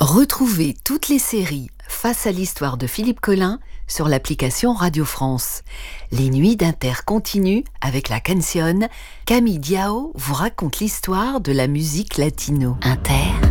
Retrouvez toutes les séries Face à l'histoire de Philippe Collin sur l'application Radio France. Les nuits d'Inter continuent avec la Canción. Camille Diao vous raconte l'histoire de la musique latino. Inter.